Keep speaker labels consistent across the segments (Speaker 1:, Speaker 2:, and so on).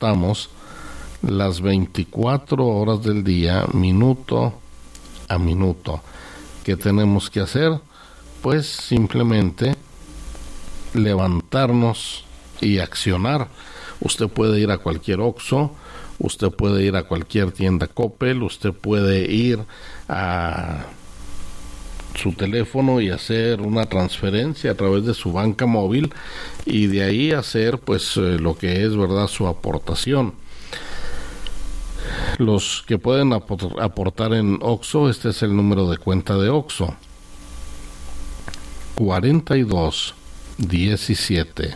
Speaker 1: aportamos las 24 horas del día, minuto a minuto. ¿Qué tenemos que hacer? Pues simplemente levantarnos y accionar. Usted puede ir a cualquier Oxxo, usted puede ir a cualquier tienda Coppel, usted puede ir a su teléfono y hacer una transferencia a través de su banca móvil y de ahí hacer pues lo que es, ¿verdad?, su aportación. Los que pueden aportar en Oxxo, este es el número de cuenta de Oxxo: 42 17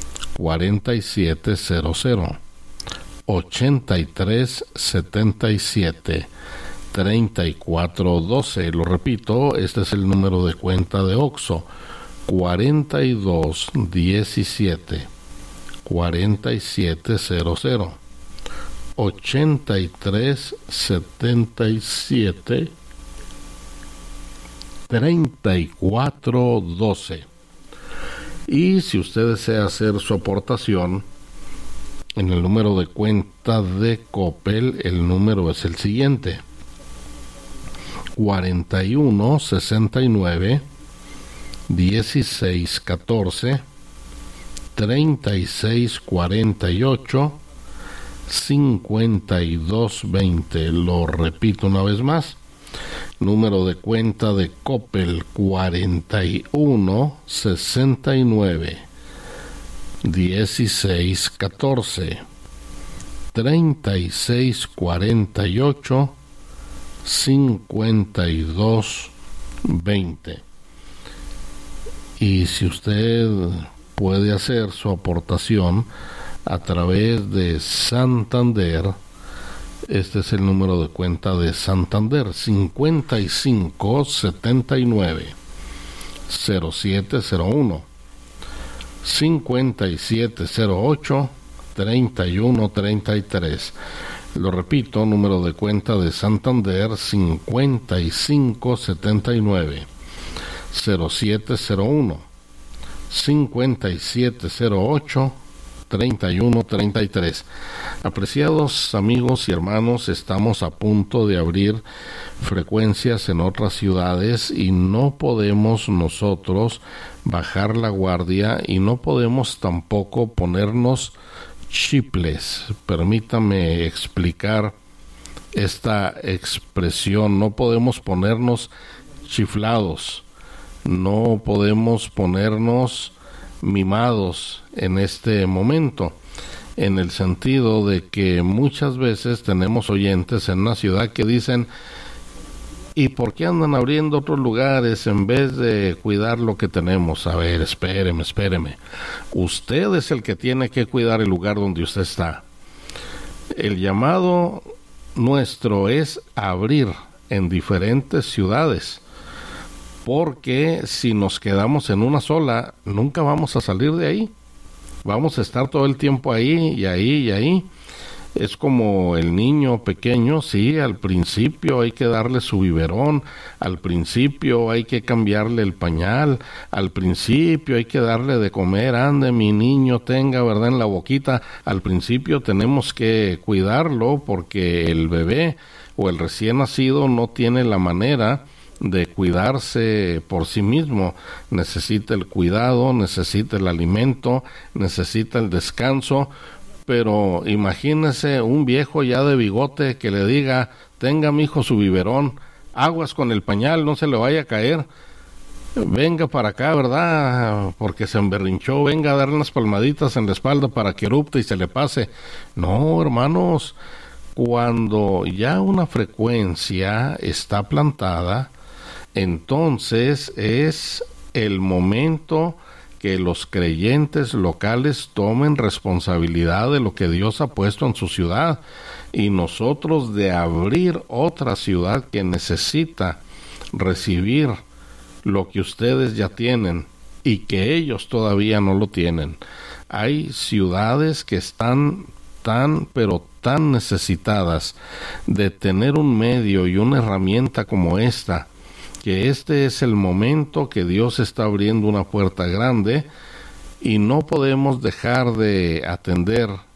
Speaker 1: 4700 83 77 34 12. Lo repito, este es el número de cuenta de Oxxo: 42 17 4700 83 77 34 12. Y si usted desea hacer su aportación en el número de cuenta de Coppel, el número es el siguiente: 41 69 16 14 36 48 52 20. Lo repito una vez más: número de cuenta de Coppel 41 69 16 14 36 48 52 20. Y si usted puede hacer su aportación a través de Santander, este es el número de cuenta de Santander: 55 79 0701 5708 31 33. Lo repito, número de cuenta de Santander: 55 79 0701 5708 31 33. Apreciados amigos y hermanos, estamos a punto de abrir frecuencias en otras ciudades y no podemos nosotros bajar la guardia y no podemos tampoco ponernos chiples. Permítame explicar esta expresión: no podemos ponernos chiflados, no podemos ponernos mimados en este momento, en el sentido de que muchas veces tenemos oyentes en una ciudad que dicen: ¿y por qué andan abriendo otros lugares en vez de cuidar lo que tenemos? A ver, espéreme. Usted es el que tiene que cuidar el lugar donde usted está. El llamado nuestro es abrir en diferentes ciudades, porque si nos quedamos en una sola, nunca vamos a salir de ahí. Vamos a estar todo el tiempo ahí y ahí y ahí. Es como el niño pequeño: sí, al principio hay que darle su biberón, al principio hay que cambiarle el pañal, al principio hay que darle de comer, ande mi niño, tenga, ¿verdad?, en la boquita. Al principio tenemos que cuidarlo porque el bebé o el recién nacido no tiene la manera de cuidarse por sí mismo. Necesita el cuidado, necesita el alimento, necesita el descanso. Pero imagínese un viejo ya de bigote que le diga: tenga mi hijo su biberón, aguas con el pañal, no se le vaya a caer, venga para acá, ¿verdad?, porque se emberrinchó, venga a darle unas palmaditas en la espalda para que erupte y se le pase. No, hermanos, cuando ya una frecuencia está plantada, entonces es el momento que los creyentes locales tomen responsabilidad de lo que Dios ha puesto en su ciudad, y nosotros de abrir otra ciudad que necesita recibir lo que ustedes ya tienen y que ellos todavía no lo tienen. Hay ciudades que están tan necesitadas de tener un medio y una herramienta como esta, que este es el momento que Dios está abriendo una puerta grande y no podemos dejar de atender